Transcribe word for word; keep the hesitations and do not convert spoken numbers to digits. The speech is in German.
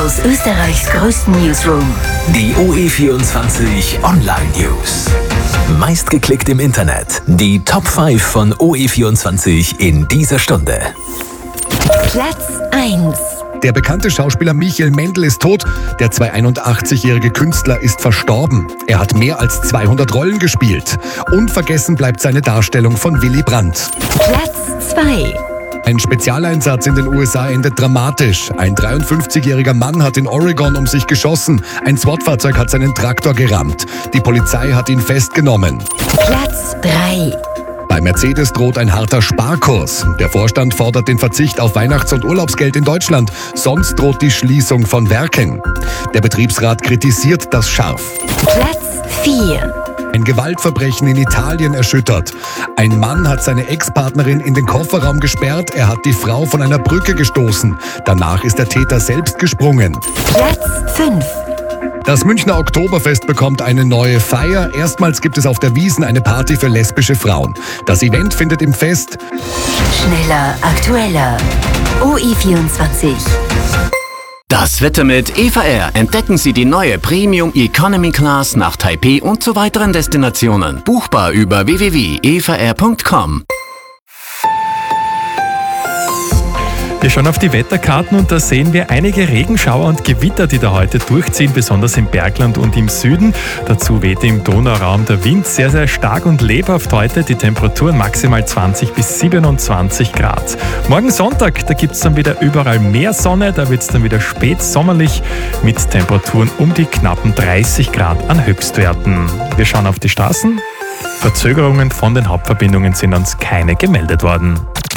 aus Österreichs größten Newsroom. Die O E vierundzwanzig Online News. Meistgeklickt im Internet. Die Top fünf von O E vierundzwanzig in dieser Stunde. Platz eins. Der bekannte Schauspieler Michael Mendl ist tot. Der zweiundachtzig-jährige Künstler ist verstorben. Er hat mehr als zweihundert Rollen gespielt. Unvergessen bleibt seine Darstellung von Willy Brandt. Platz zwei. Ein Spezialeinsatz in den U S A endet dramatisch. Ein dreiundfünfzigjähriger Mann hat in Oregon um sich geschossen. Ein SWAT-Fahrzeug hat seinen Traktor gerammt. Die Polizei hat ihn festgenommen. Platz drei. Bei Mercedes droht ein harter Sparkurs. Der Vorstand fordert den Verzicht auf Weihnachts- und Urlaubsgeld in Deutschland. Sonst droht die Schließung von Werken. Der Betriebsrat kritisiert das scharf. Platz vier. Ein Gewaltverbrechen in Italien erschüttert. Ein Mann hat seine Ex-Partnerin in den Kofferraum gesperrt. Er hat die Frau von einer Brücke gestoßen. Danach ist der Täter selbst gesprungen. Platz fünf. Das Münchner Oktoberfest bekommt eine neue Feier. Erstmals gibt es auf der Wiesn eine Party für lesbische Frauen. Das Event findet im Fest Schneller, aktueller. O E vierundzwanzig. Das Wetter mit Eva Air. Entdecken Sie die neue Premium Economy Class nach Taipei und zu weiteren Destinationen. Buchbar über w w w punkt eva air punkt com. Wir schauen auf die Wetterkarten und da sehen wir einige Regenschauer und Gewitter, die da heute durchziehen, besonders im Bergland und im Süden. Dazu weht im Donauraum der Wind sehr, sehr stark und lebhaft heute. Die Temperaturen maximal zwanzig bis siebenundzwanzig Grad. Morgen Sonntag, da gibt es dann wieder überall mehr Sonne, da wird es dann wieder spät sommerlich mit Temperaturen um die knappen dreißig Grad an Höchstwerten. Wir schauen auf die Straßen. Verzögerungen von den Hauptverbindungen sind uns keine gemeldet worden.